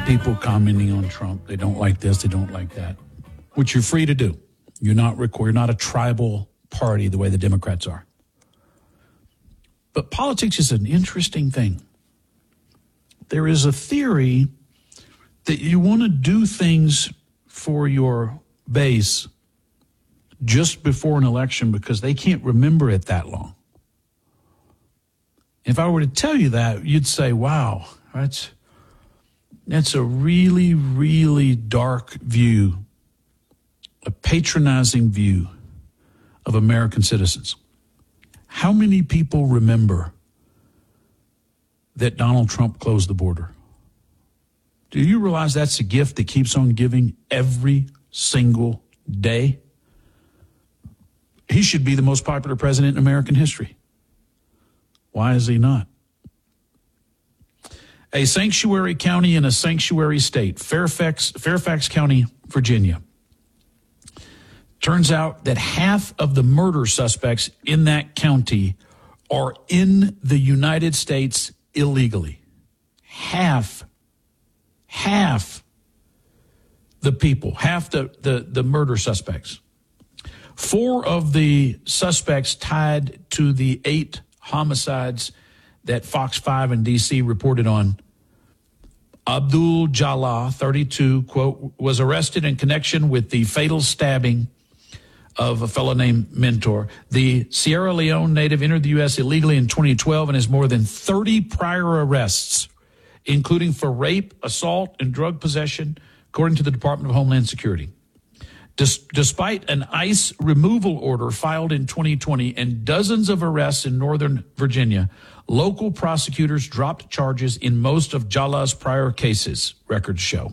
people commenting on Trump. They don't like this, they don't like that, which you're free to do. You're not a tribal party the way the Democrats are. But politics is an interesting thing. There is a theory that you want to do things for your base just before an election because they can't remember it that long. If I were to tell you that, you'd say, wow, that's a really, really dark view, a patronizing view of American citizens. How many people remember that Donald Trump closed the border? Do you realize that's a gift that keeps on giving every single day? He should be the most popular president in American history. Why is he not? A sanctuary county in a sanctuary state, Fairfax County, Virginia. Turns out that half of the murder suspects in that county are in the United States illegally. Half the people, half the murder suspects. 4 of the suspects tied to the 8 homicides that Fox 5 in D.C. reported on. Abdul Jallah, 32, quote, was arrested in connection with the fatal stabbing of a fellow named Mentor. The Sierra Leone native entered the U.S. illegally in 2012 and has more than 30 prior arrests, including for rape, assault, and drug possession, according to the Department of Homeland Security. Despite an ICE removal order filed in 2020 and dozens of arrests in Northern Virginia, local prosecutors dropped charges in most of Jallah's prior cases, records show.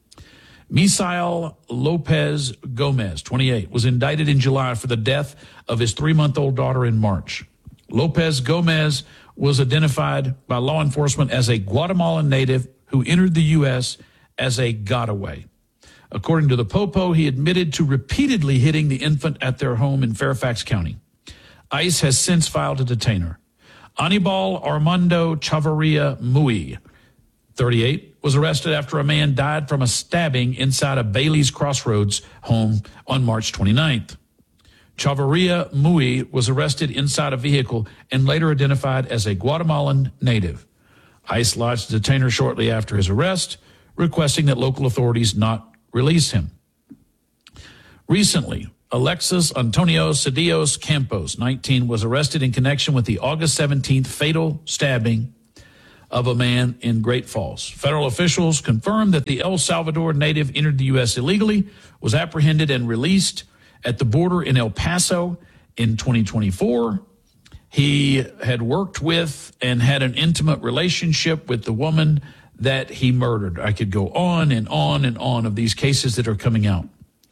Misael Lopez Gomez, 28, was indicted in July for the death of his 3-month-old daughter in March. Lopez Gomez was identified by law enforcement as a Guatemalan native who entered the U.S. as a gotaway. According to the Popo, he admitted to repeatedly hitting the infant at their home in Fairfax County. ICE has since filed to detain her. Anibal Armando Chavarria Mui, 38, was arrested after a man died from a stabbing inside a Bailey's Crossroads home on March 29th. Chavarria Mui was arrested inside a vehicle and later identified as a Guatemalan native. ICE lodged a detainer shortly after his arrest, requesting that local authorities not release him. Recently, Alexis Antonio Cedillos Campos, 19, was arrested in connection with the August 17th fatal stabbing of a man in Great Falls. Federal officials confirmed that the El Salvador native entered the U.S. illegally, was apprehended and released at the border in El Paso in 2024. He had worked with and had an intimate relationship with the woman that he murdered. I could go on and on and on of these cases that are coming out.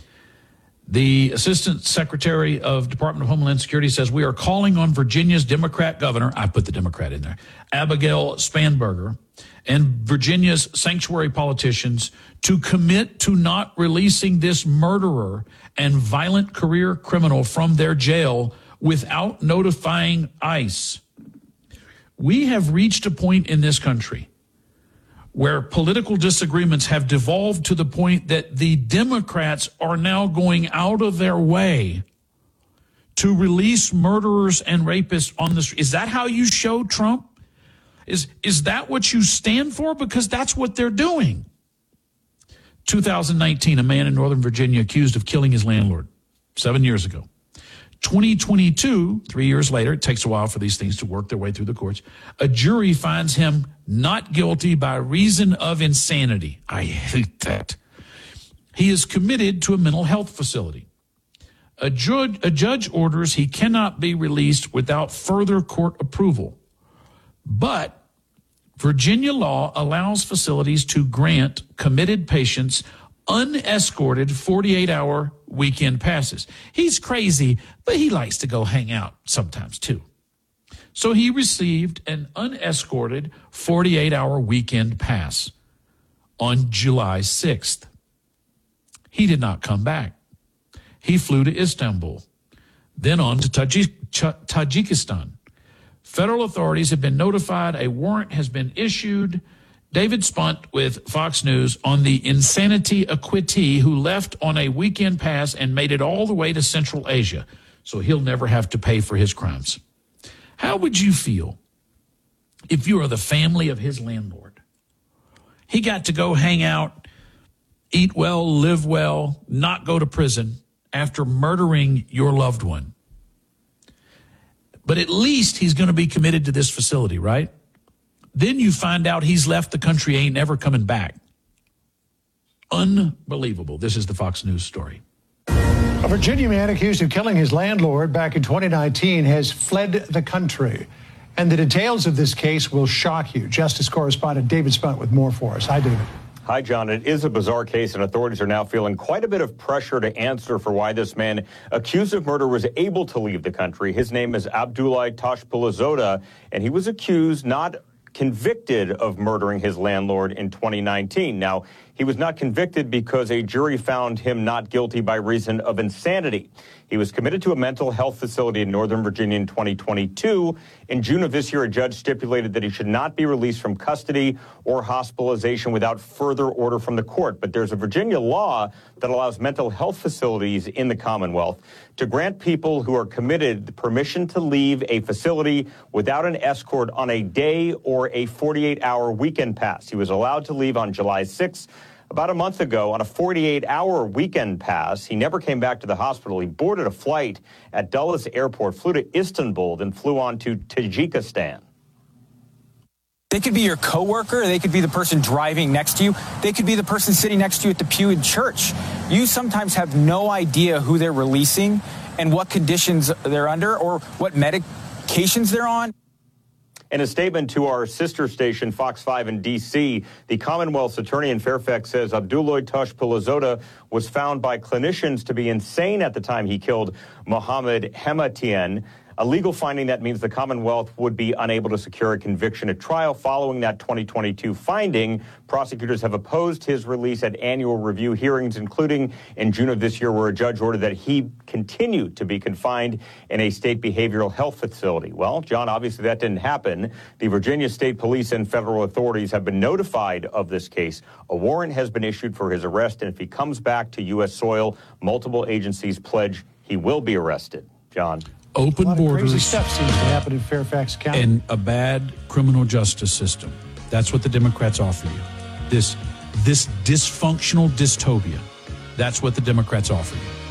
The Assistant Secretary of Department of Homeland Security says, we are calling on Virginia's Democrat governor, I put the Democrat in there, Abigail Spanberger, and Virginia's sanctuary politicians to commit to not releasing this murderer and violent career criminal from their jail without notifying ICE. We have reached a point in this country where political disagreements have devolved to the point that the Democrats are now going out of their way to release murderers and rapists on the street. Is that how you show Trump? Is that what you stand for? Because that's what they're doing. 2019, a man in Northern Virginia accused of killing his landlord 7 years ago. 2022, 3 years later, it takes a while for these things to work their way through the courts, a jury finds him not guilty by reason of insanity. I hate that. He is committed to a mental health facility. A judge orders he cannot be released without further court approval. But Virginia law allows facilities to grant committed patients unescorted 48-hour weekend passes. He's crazy, but he likes to go hang out sometimes too. So he received an unescorted 48-hour weekend pass on July 6th. He did not come back. He flew to Istanbul, then on to Tajikistan. Federal authorities have been notified. A warrant has been issued, David Spunt with Fox News on the insanity acquittee who left on a weekend pass and made it all the way to Central Asia, so he'll never have to pay for his crimes. How would you feel if you are the family of his landlord? He got to go hang out, eat well, live well, not go to prison after murdering your loved one. But at least he's going to be committed to this facility, right? Then you find out he's left the country, ain't never coming back. Unbelievable. This is the Fox News story. A Virginia man accused of killing his landlord back in 2019 has fled the country. And the details of this case will shock you. Justice correspondent David Spunt with more for us. Hi, David. Hi, John. It is a bizarre case, and authorities are now feeling quite a bit of pressure to answer for why this man accused of murder was able to leave the country. His name is Abdullah Tashpulazoda, and he was accused, not convicted, of murdering his landlord in 2019. Now, he was not convicted because a jury found him not guilty by reason of insanity. He was committed to a mental health facility in Northern Virginia in 2022. In June of this year, a judge stipulated that he should not be released from custody or hospitalization without further order from the court. But there's a Virginia law that allows mental health facilities in the Commonwealth to grant people who are committed the permission to leave a facility without an escort on a day or a 48-hour weekend pass. He was allowed to leave on July 6th. About a month ago, on a 48-hour weekend pass, he never came back to the hospital. He boarded a flight at Dulles Airport, flew to Istanbul, then flew on to Tajikistan. They could be your coworker. They could be the person driving next to you. They could be the person sitting next to you at the pew in church. You sometimes have no idea who they're releasing and what conditions they're under or what medications they're on. In a statement to our sister station, Fox 5 in D.C., the Commonwealth's attorney in Fairfax says Abdullah Tashpulazoda was found by clinicians to be insane at the time he killed Mohammed Hematian. A legal finding that means the Commonwealth would be unable to secure a conviction at trial. Following that 2022 finding, prosecutors have opposed his release at annual review hearings, including in June of this year, where a judge ordered that he continue to be confined in a state behavioral health facility. Well, John, obviously that didn't happen. The Virginia State Police and federal authorities have been notified of this case. A warrant has been issued for his arrest, and if he comes back to U.S. soil, multiple agencies pledge he will be arrested. John. Open borders, crazy stuff seems to happen in Fairfax County, and a bad criminal justice system. That's what the Democrats offer you. This dysfunctional dystopia. That's what the Democrats offer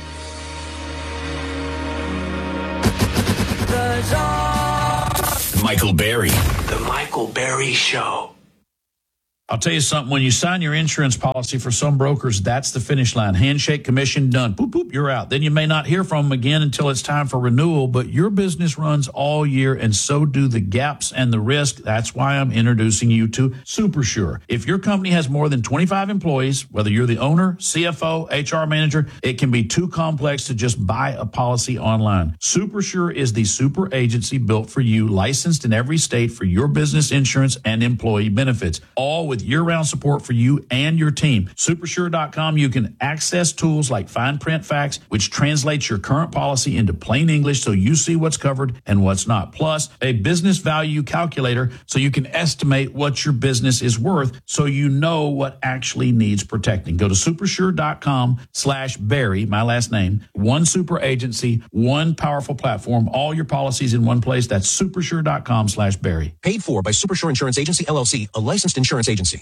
you. Michael Berry. The Michael Berry Show. I'll tell you something. When you sign your insurance policy for some brokers, that's the finish line. Handshake, commission, done. Boop, boop, you're out. Then you may not hear from them again until it's time for renewal, but your business runs all year, and so do the gaps and the risk. That's why I'm introducing you to SuperSure. If your company has more than 25 employees, whether you're the owner, CFO, HR manager, it can be too complex to just buy a policy online. SuperSure is the super agency built for you, licensed in every state for your business insurance and employee benefits, all with year-round support for you and your team. Supersure.com, you can access tools like Fine Print Facts, which translates your current policy into plain English so you see what's covered and what's not. Plus, a business value calculator so you can estimate what your business is worth so you know what actually needs protecting. Go to supersure.com/Barry, my last name. One super agency, one powerful platform, all your policies in one place. That's supersure.com/Barry. Paid for by Supersure Insurance Agency, LLC, a licensed insurance agency.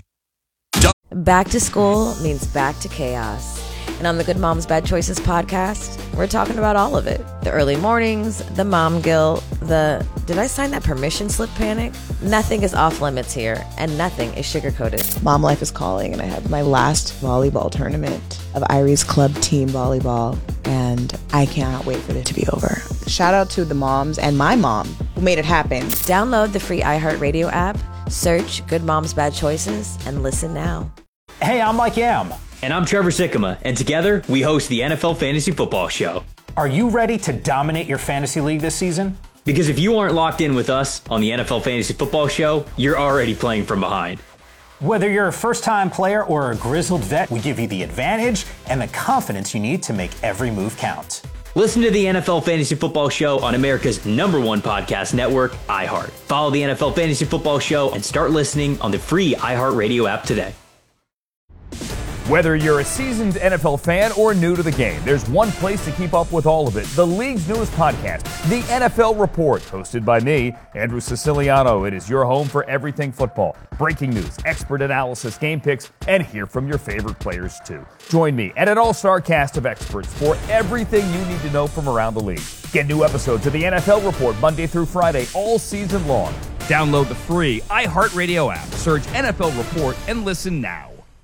Back to school means back to chaos. And on the Good Moms Bad Choices podcast, we're talking about all of it. The early mornings, the mom guilt, the did I sign that permission slip panic? Nothing is off limits here, and nothing is sugar-coated. Mom life is calling, and I have my last volleyball tournament of Irie's club team volleyball, and I cannot wait for it to be over. Shout out to the moms and my mom who made it happen. Download the free iHeartRadio app, search Good Moms Bad Choices, and listen now. Hey, I'm Mike Yam. And I'm Trevor Sikkema, and together we host the NFL Fantasy Football Show. Are you ready to dominate your fantasy league this season? Because if you aren't locked in with us on the NFL Fantasy Football Show, you're already playing from behind. Whether you're a first-time player or a grizzled vet, we give you the advantage and the confidence you need to make every move count. Listen to the NFL Fantasy Football Show on America's #1 podcast network, iHeart. Follow the NFL Fantasy Football Show and start listening on the free iHeartRadio app today. Whether you're a seasoned NFL fan or new to the game, there's one place to keep up with all of it. The league's newest podcast, The NFL Report, hosted by me, Andrew Siciliano. It is your home for everything football. Breaking news, expert analysis, game picks, and hear from your favorite players too. Join me and an all-star cast of experts for everything you need to know from around the league. Get new episodes of The NFL Report Monday through Friday all season long. Download the free iHeartRadio app. Search NFL Report and listen now.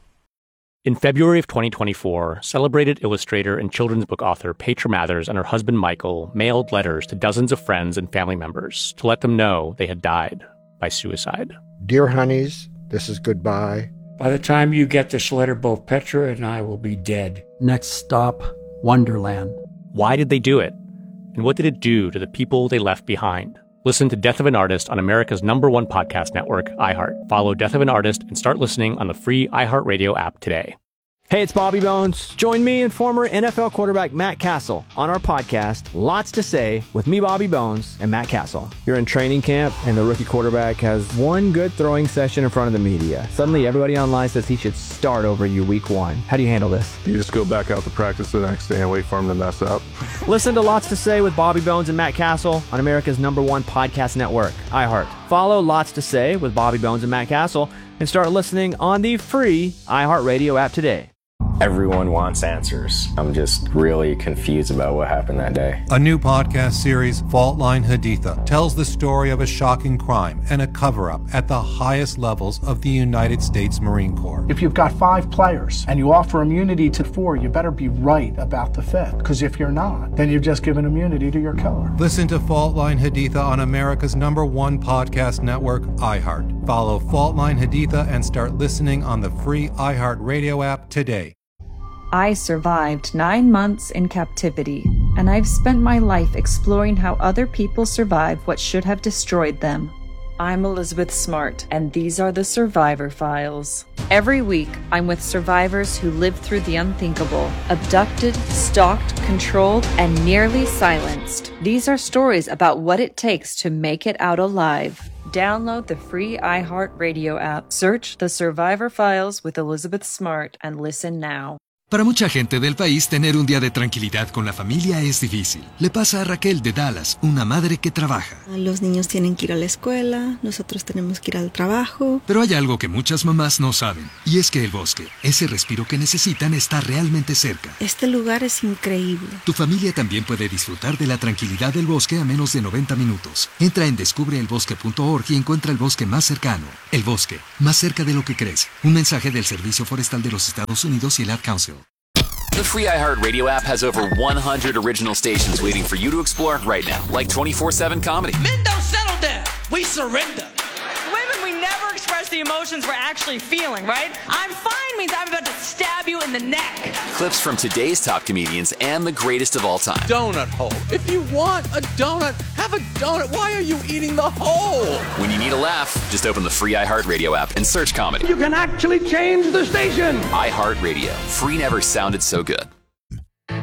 In February of 2024, celebrated illustrator and children's book author Petra Mathers and her husband Michael mailed letters to dozens of friends and family members to let them know they had died by suicide. Dear honeys, this is goodbye. By the time you get this letter, both Petra and I will be dead. Next stop, Wonderland. Why did they do it? And what did it do to the people they left behind? Listen to Death of an Artist on America's #1 podcast network, iHeart. Follow Death of an Artist and start listening on the free iHeartRadio app today. Hey, it's Bobby Bones. Join me and former NFL quarterback Matt Castle on our podcast, Lots to Say, with me, Bobby Bones, and Matt Castle. You're in training camp, and the rookie quarterback has one good throwing session in front of the media. Suddenly, everybody online says he should start over you week 1. How do you handle this? You just go back out to practice the next day and wait for him to mess up. Listen to Lots to Say with Bobby Bones and Matt Castle on America's #1 podcast network, iHeart. Follow Lots to Say with Bobby Bones and Matt Castle and start listening on the free iHeartRadio app today. Everyone wants answers. I'm just really confused about what happened that day. A new podcast series, Fault Line Haditha, tells the story of a shocking crime and a cover-up at the highest levels of the United States Marine Corps. If you've got 5 players and you offer immunity to 4, you better be right about the 5th. Because if you're not, then you've just given immunity to your killer. Listen to Fault Line Haditha on America's #1 podcast network, iHeart. Follow Fault Line Haditha and start listening on the free iHeartRadio app today. I survived 9 months in captivity, and I've spent my life exploring how other people survive what should have destroyed them. I'm Elizabeth Smart, and these are the Survivor Files. Every week, I'm with survivors who lived through the unthinkable, abducted, stalked, controlled, and nearly silenced. These are stories about what it takes to make it out alive. Download the free iHeartRadio app, search The Survivor Files with Elizabeth Smart, and listen now. Para mucha gente del país, tener un día de tranquilidad con la familia es difícil. Le pasa a Raquel de Dallas, una madre que trabaja. Los niños tienen que ir a la escuela, nosotros tenemos que ir al trabajo. Pero hay algo que muchas mamás no saben, y es que el bosque, ese respiro que necesitan, está realmente cerca. Este lugar es increíble. Tu familia también puede disfrutar de la tranquilidad del bosque a menos de 90 minutos. Entra en descubreelbosque.org y encuentra el bosque más cercano. El bosque, más cerca de lo que crees. Un mensaje del Servicio Forestal de los Estados Unidos y el Ad Council. The free iHeartRadio app has over 100 original stations waiting for you to explore right now, like 24/7 comedy. Men don't settle down. We surrender. Women, we never express the emotions we're actually feeling, right? I'm fine means I'm about to stab you in the neck. Clips from today's top comedians and the greatest of all time. Donut hole. If you want a donut, have a donut. Why are you eating the hole? When you need a laugh, just open the free iHeartRadio app and search comedy. You can actually change the station. iHeartRadio. Free never sounded so good.